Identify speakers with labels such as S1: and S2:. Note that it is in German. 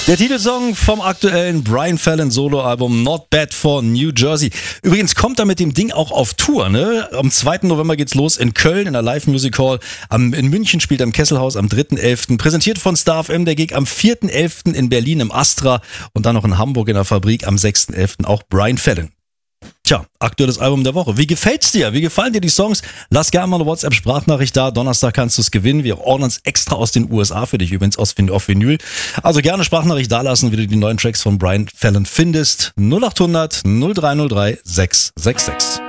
S1: Der Titelsong vom aktuellen Brian Fallon Soloalbum Not Bad for New Jersey. Übrigens kommt er mit dem Ding auch auf Tour, ne? Am 2. November geht's los in Köln in der Live Music Hall. In München spielt er im Kesselhaus am 3.11. Präsentiert von Star FM der Gig am 4.11. in Berlin im Astra und dann noch in Hamburg in der Fabrik am 6.11. auch Brian Fallon. Tja, aktuelles Album der Woche. Wie gefällt's dir? Wie gefallen dir die Songs? Lass gerne mal eine WhatsApp-Sprachnachricht da. Donnerstag kannst du es gewinnen. Wir ordnen es extra aus den USA für dich übrigens auf Vinyl. Also gerne Sprachnachricht da lassen, wie du die neuen Tracks von Brian Fallon findest. 0800 0303 666.